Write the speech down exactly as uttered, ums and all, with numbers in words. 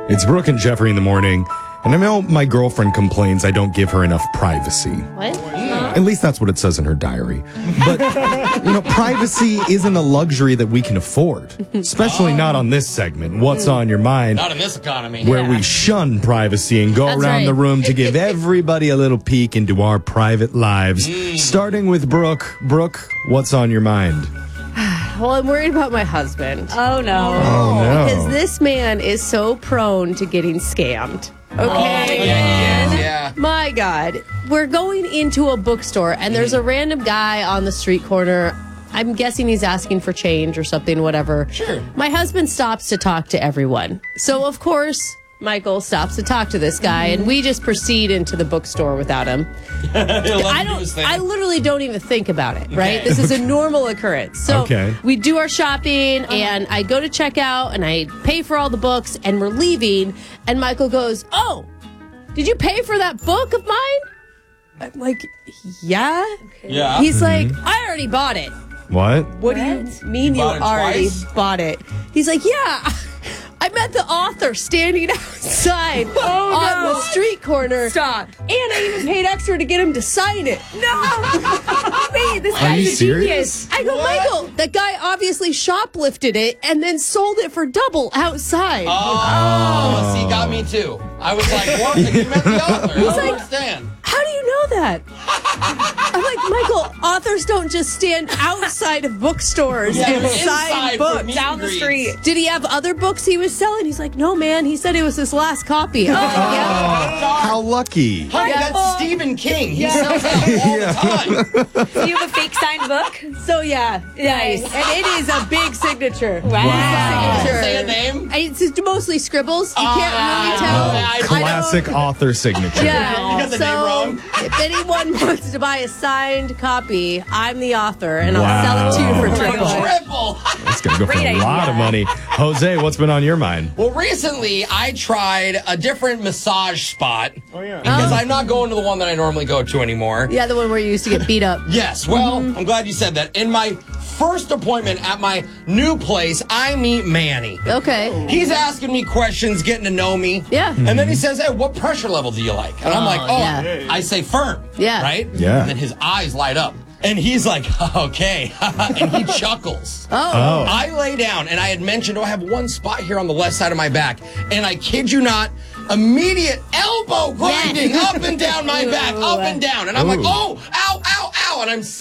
It's Brooke and Jeffrey in the morning, and I know my girlfriend complains I don't give her enough privacy. What? At least that's what it says in her diary. But, you know, privacy isn't a luxury that we can afford, especially Oh. not on this segment, What's on Your Mind, Not in this economy. where Yeah. we shun privacy and go That's around right. the room to give everybody a little peek into our private lives. Starting with Brooke. Brooke, what's on your mind? Well, I'm worried about my husband. Oh, no. Oh, no. Because this man is so prone to getting scammed. Okay? Oh, yeah, yeah, yeah. My God. We're going into a bookstore, and there's a random guy on the street corner. I'm guessing he's asking for change or something, whatever. Sure. My husband stops to talk to everyone. So, of course, Michael stops to talk to this guy, and we just proceed into the bookstore without him. I don't. I literally don't even think about it. Right? Okay. This is a normal occurrence. So Okay. we do our shopping, and I go to check out, and I pay for all the books, and we're leaving, and Michael goes, "Oh, did you pay for that book of mine?" I'm like, "Yeah." Yeah. He's like, "I already bought it." What? What, do you mean you, You bought it already twice? bought it? He's like, "Yeah." I met the author standing outside on no. the street corner. Stop. And I even paid extra to get him to sign it. No. Wait, this Are guy's you a serious? genius. I go, What? Michael, that guy obviously shoplifted it and then sold it for double outside. Oh, see, got me too. I was like, what? Like, you met the author. I don't like- understand. How do you know that? I'm like, Michael, authors don't just stand outside of bookstores Yeah, and they're sign inside for books. meet Down and the greets. street. Did he have other books he was selling? He's like, no, man. He said it was his last copy. I'm like, yeah. How lucky. Honey, Yeah. that's Stephen King. He sells out all the time. Do you have a fake signed book? So, yeah. Nice. And it is a big signature. Wow. Signature. Say a name. It's just mostly scribbles. You can't Ah, really tell. yeah, I know. Classic author signature. Yeah. You got the so name wrong. if anyone wants to buy a signed copy, I'm the author, and Wow. I'll sell it to you for Oh my triple. God. Triple. That's going to go for Great a lot idea. of money. Jose, what's been on your mind? Well, recently I tried a different massage spot. Oh, yeah. Because I'm not going to the one that I normally go to anymore. Yeah, the one where you used to get beat up. Yes, well, I'm glad you said that. In my first appointment at my new place, I meet Manny. Okay. He's asking me questions, getting to know me. Yeah. And then he says, hey, what pressure level do you like? And I'm like, oh, yeah. I say firm. Yeah. Right? Yeah. And then his eyes light up. And he's like, okay. And he chuckles. Oh. Oh. I lay down, and I had mentioned, oh, I have one spot here on the left side of my back. And I kid you not, immediate elbow grinding up and down my back, up and down. And I'm like, Ooh. oh, ow, ow, ow. And I'm